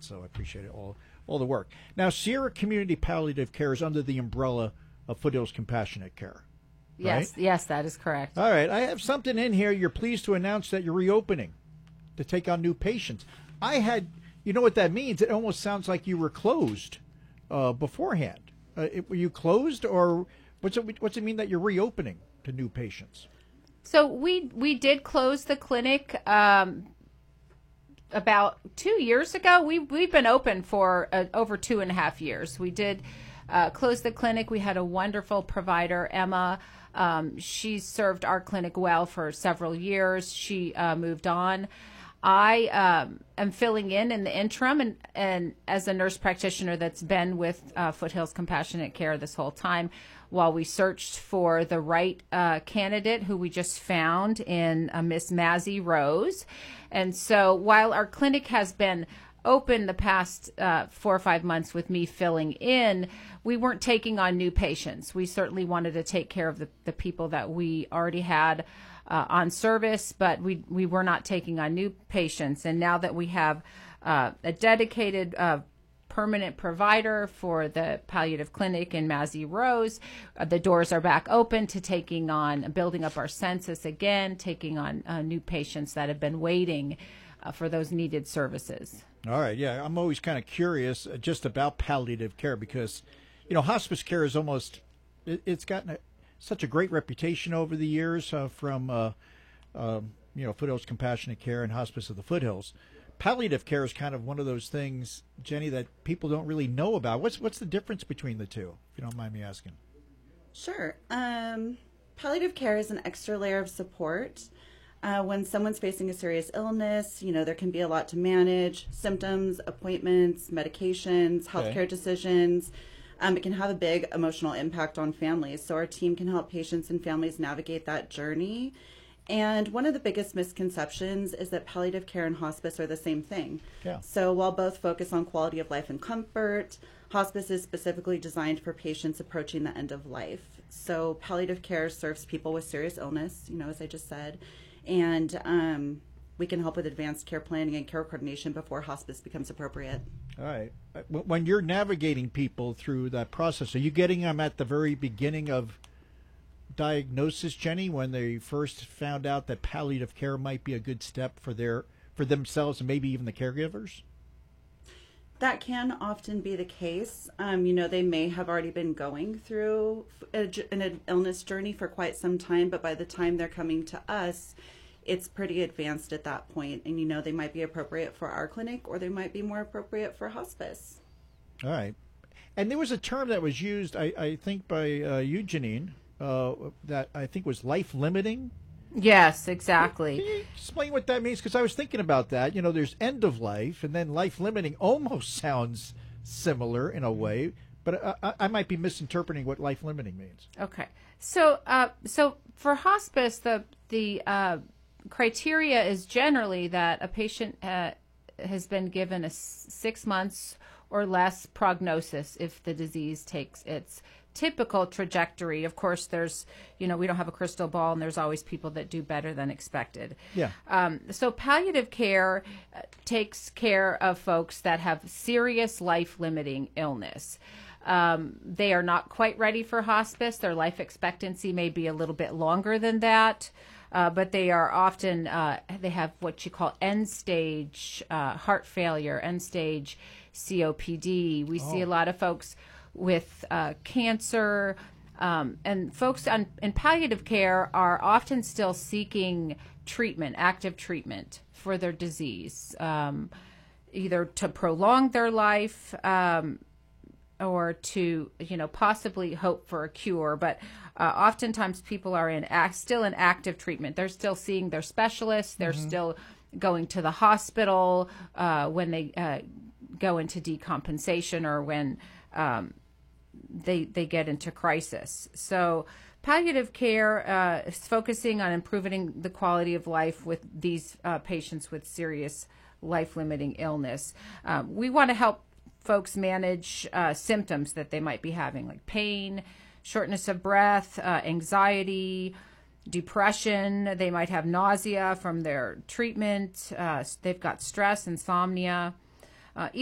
So I appreciate it all the work. Now, Sierra Community Palliative Care is under the umbrella of Foothills Compassionate Care. Yes, right? yes, that is correct. All right. I have something in here. You're pleased to announce that you're reopening to take on new patients. You know what that means? It almost sounds like you were closed beforehand. Were you closed, or what's it mean that you're reopening to new patients? So we did close the clinic about 2 years ago. We've been open for over 2.5 years. We did close the clinic. We had a wonderful provider, Emma. She served our clinic well for several years. She moved on. I am filling in the interim, and as a nurse practitioner that's been with Foothills Compassionate Care this whole time, while we searched for the right candidate, who we just found in Miss Mazzie Rose. And so while our clinic has been open the past 4 or 5 months with me filling in, we weren't taking on new patients. We certainly wanted to take care of the people that we already had on service, but we were not taking on new patients. And now that we have a dedicated permanent provider for the palliative clinic in Mazzie Rose, the doors are back open to taking on, building up our census again, taking on new patients that have been waiting for those needed services. All right. Yeah, I'm always kind of curious just about palliative care because, hospice care is it's gotten such a great reputation over the years from, Foothills Compassionate Care and Hospice of the Foothills. Palliative care is kind of one of those things, Jenny, that people don't really know about. What's the difference between the two, if you don't mind me asking? Sure. Palliative care is an extra layer of support. When someone's facing a serious illness, there can be a lot to manage: symptoms, appointments, medications, healthcare decisions. It can have a big emotional impact on families. So our team can help patients and families navigate that journey. And one of the biggest misconceptions is that palliative care and hospice are the same thing. Yeah. So while both focus on quality of life and comfort, hospice is specifically designed for patients approaching the end of life. So palliative care serves people with serious illness, as I just said, and we can help with advanced care planning and care coordination before hospice becomes appropriate. All right. When you're navigating people through that process, are you getting them at the very beginning of diagnosis, Jenny, when they first found out that palliative care might be a good step for themselves and maybe even the caregivers? That can often be the case. They may have already been going through an illness journey for quite some time, but by the time they're coming to us, it's pretty advanced at that point. And, they might be appropriate for our clinic, or they might be more appropriate for hospice. All right. And there was a term that was used, I think, by you, Janine, that I think was life-limiting. Yes, exactly. Can you explain what that means? Because I was thinking about that. There's end of life, and then life-limiting almost sounds similar in a way, but I might be misinterpreting what life-limiting means. Okay. So for hospice, the criteria is generally that a patient has been given a 6 months or less prognosis if the disease takes its typical trajectory. Of course, there's, we don't have a crystal ball, and there's always people that do better than expected. Yeah. So palliative care takes care of folks that have serious life-limiting illness. They are not quite ready for hospice. Their life expectancy may be a little bit longer than that. But they are often, they have what you call end-stage heart failure, end-stage COPD. We see a lot of folks with cancer, and folks in palliative care are often still seeking treatment, active treatment for their disease, either to prolong their life or to, possibly hope for a cure. But oftentimes people are still in active treatment. They're still seeing their specialists. They're still going to the hospital when they go into decompensation or when they get into crisis. So palliative care is focusing on improving the quality of life with these patients with serious life-limiting illness. We want to help folks manage symptoms that they might be having, like pain, shortness of breath, anxiety, depression. They might have nausea from their treatment. They've got stress, insomnia.